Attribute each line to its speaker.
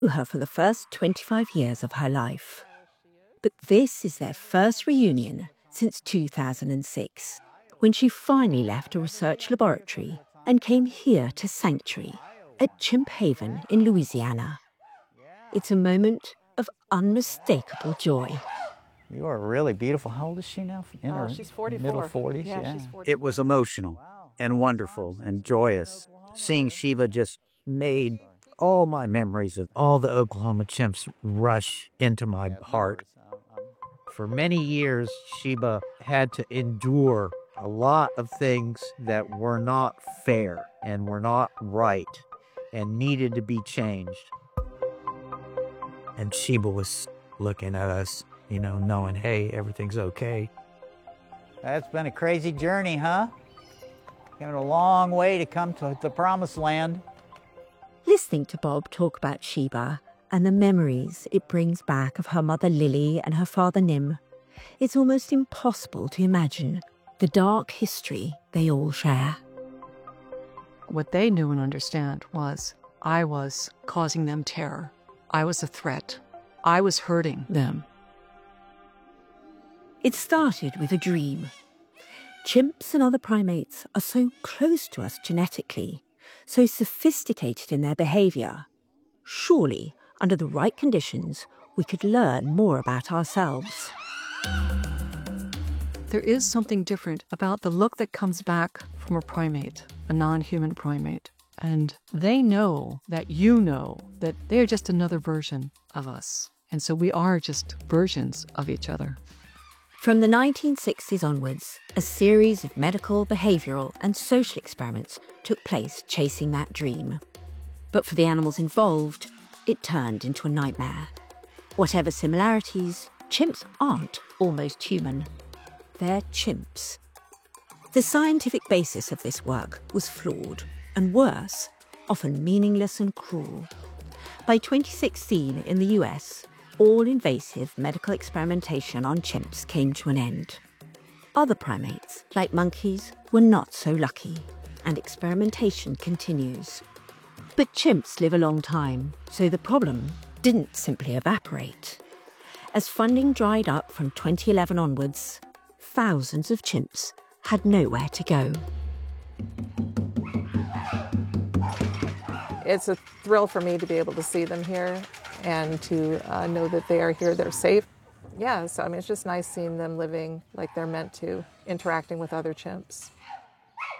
Speaker 1: her for the first 25 years of her life. But this is their first reunion since 2006, when she finally left a research laboratory and came here to Sanctuary at Chimp Haven in Louisiana. It's a moment of unmistakable joy.
Speaker 2: You are really beautiful. How old is she now?
Speaker 3: She's 44.
Speaker 2: Middle 40s?
Speaker 3: Yeah, she's 44.
Speaker 4: It was emotional and wonderful and joyous. Seeing Sheba just made all my memories of all the Oklahoma chimps rush into my heart. For many years, Sheba had to endure a lot of things that were not fair and were not right and needed to be changed. And Sheba was looking at us, knowing, hey, everything's okay.
Speaker 2: That's been a crazy journey, huh? Got a long way to come to the promised land.
Speaker 1: Listening to Bob talk about Sheba and the memories it brings back of her mother Lily and her father Nim, it's almost impossible to imagine the dark history they all share.
Speaker 3: What they knew and understand was I was causing them terror. I was a threat. I was hurting them.
Speaker 1: It started with a dream. Chimps and other primates are so close to us genetically, so sophisticated in their behavior. Surely, under the right conditions, we could learn more about ourselves.
Speaker 3: There is something different about the look that comes back from a primate, a non-human primate. And they know that that they're just another version of us. And so we are just versions of each other.
Speaker 1: From the 1960s onwards, a series of medical, behavioural and social experiments took place chasing that dream. But for the animals involved, it turned into a nightmare. Whatever similarities, chimps aren't almost human. They're chimps. The scientific basis of this work was flawed, and worse, often meaningless and cruel. By 2016 in the US, all invasive medical experimentation on chimps came to an end. Other primates, like monkeys, were not so lucky, and experimentation continues. But chimps live a long time, so the problem didn't simply evaporate. As funding dried up from 2011 onwards, thousands of chimps had nowhere to go.
Speaker 5: It's a thrill for me to be able to see them here and to know that they are here, they're safe. Yeah, so it's just nice seeing them living like they're meant to, interacting with other chimps.